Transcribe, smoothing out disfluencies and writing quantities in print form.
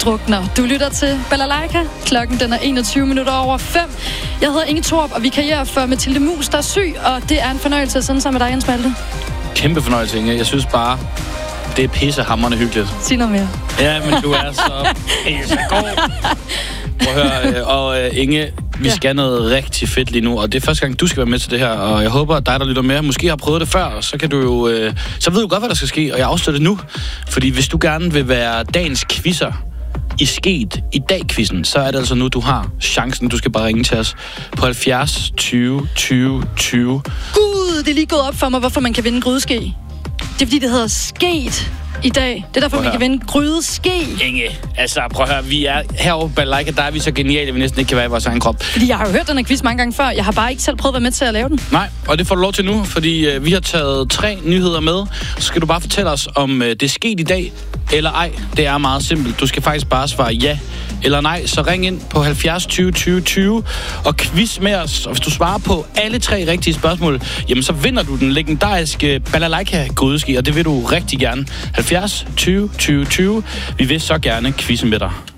drukner. Du lytter til Balalaika. Klokken den er 21:05. Jeg hedder Inge Thorup, og vikarierer for Mathilde Mus, der er syg, og det er en fornøjelse at sende sammen med dig, Jens Malte. Kæmpe fornøjelse, Inge. Jeg synes bare, det er pissehamrende hyggeligt. Sig noget mere. Ja, men du er så pissegod. Prøv at høre, og Inge, vi skal noget rigtig fedt lige nu, og det er første gang, du skal være med til det her, og jeg håber, at dig, der lytter med, måske har prøvet det før, og så kan du jo, så ved du godt, hvad der skal ske, og jeg afslører det nu, fordi hvis du gerne vil være dagens quizzer i Sket i dag-quizzen, så er det altså nu, du har chancen. Du skal bare ringe til os på 70 20 20 20. Gud, det er lige gået op for mig, hvorfor man kan vinde en grydeske. Det er fordi, det hedder Sket i dag. Det er derfor, man kan vinde grydeske. Inge, altså prøv at høre, vi er herovre på Balalaika, der er vi så geniale, at vi næsten ikke kan være i vores egen krop. Fordi jeg har jo hørt den her quiz mange gange før. Jeg har bare ikke selv prøvet at være med til at lave den. Nej, og det får du lov til nu, fordi vi har taget 3 nyheder med. Så skal du bare fortælle os, om det er sket i dag eller ej. Det er meget simpelt. Du skal faktisk bare svare ja eller nej. Så ring ind på 70 20 20 20 og quiz med os. Og hvis du svarer på alle 3 rigtige spørgsmål, jamen så vinder du den legendariske Balalaika-grydeske, og det vil du rigtig gerne. 70 20 20 20. Vi vil så gerne quizze med dig.